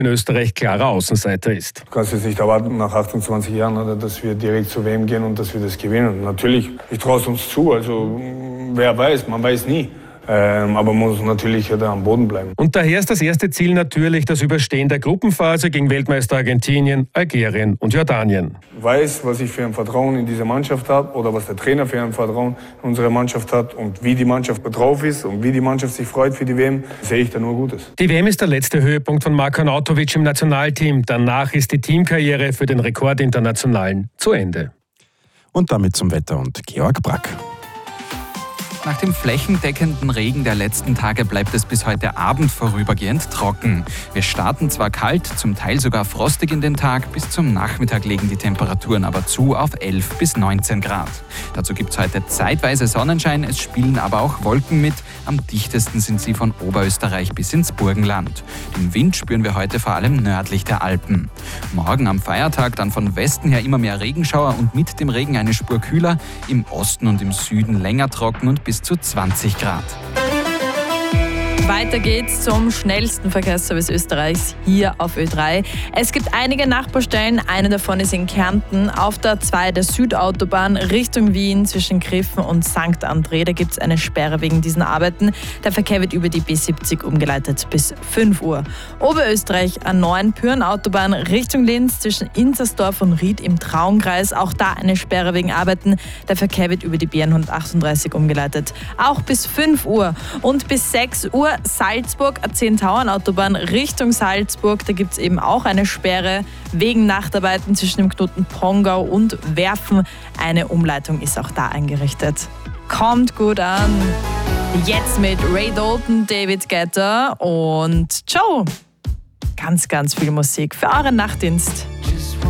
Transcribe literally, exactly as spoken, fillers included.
wenn Österreich klarer Außenseiter ist. Du kannst jetzt nicht erwarten, nach achtundzwanzig Jahren, oder, dass wir direkt zur W M gehen und dass wir das gewinnen. Natürlich, ich traue es uns zu, also wer weiß, man weiß nie. Ähm, aber man muss natürlich ja da am Boden bleiben. Und daher ist das erste Ziel natürlich das Überstehen der Gruppenphase gegen Weltmeister Argentinien, Algerien und Jordanien. Ich weiß, was ich für ein Vertrauen in diese Mannschaft habe oder was der Trainer für ein Vertrauen in unsere Mannschaft hat und wie die Mannschaft drauf ist und wie die Mannschaft sich freut für die W M, sehe ich da nur Gutes. Die W M ist der letzte Höhepunkt von Marko Arnautovic im Nationalteam. Danach ist die Teamkarriere für den Rekordinternationalen zu Ende. Und damit zum Wetter und Georg Brack. Nach dem flächendeckenden Regen der letzten Tage bleibt es bis heute Abend vorübergehend trocken. Wir starten zwar kalt, zum Teil sogar frostig in den Tag, bis zum Nachmittag legen die Temperaturen aber zu auf elf bis neunzehn Grad. Dazu gibt es heute zeitweise Sonnenschein, es spielen aber auch Wolken mit. Am dichtesten sind sie von Oberösterreich bis ins Burgenland. Den Wind spüren wir heute vor allem nördlich der Alpen. Morgen am Feiertag dann von Westen her immer mehr Regenschauer und mit dem Regen eine Spur kühler, im Osten und im Süden länger trocken und bis zu zwanzig Grad. Weiter geht's zum schnellsten Verkehrsservice Österreichs hier auf Ö drei. Es gibt einige Nachbarstellen, eine davon ist in Kärnten auf der A zwei der Südautobahn Richtung Wien zwischen Griffen und Sankt André. Da gibt es eine Sperre wegen diesen Arbeiten. Der Verkehr wird über die B siebzig umgeleitet bis fünf Uhr. Oberösterreich A neun Pyhrn-Autobahn Richtung Linz zwischen Inzersdorf und Ried im Traunkreis. Auch da eine Sperre wegen Arbeiten. Der Verkehr wird über die B hundertachtunddreißig umgeleitet. Auch bis fünf Uhr und bis sechs Uhr Salzburg, A zehn Tauern-Autobahn Richtung Salzburg. Da gibt es eben auch eine Sperre wegen Nachtarbeiten zwischen dem Knoten Pongau und Werfen. Eine Umleitung ist auch da eingerichtet. Kommt gut an. Jetzt mit Ray Dalton, David Guetta und Joe. Ganz, ganz viel Musik für euren Nachtdienst.